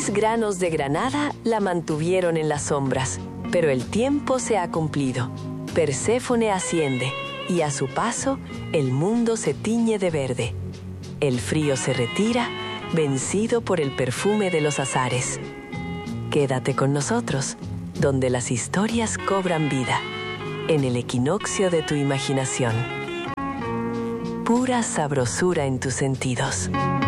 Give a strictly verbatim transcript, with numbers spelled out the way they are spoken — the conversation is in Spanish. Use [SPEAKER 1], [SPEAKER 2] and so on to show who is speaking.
[SPEAKER 1] Seis granos de granada la mantuvieron en las sombras, pero el tiempo se ha cumplido. Perséfone asciende, y a su paso el mundo se tiñe de verde. El frío se retira, vencido por el perfume de los azares. Quédate con nosotros, donde las historias cobran vida, en el equinoccio de tu imaginación. Pura sabrosura en tus sentidos.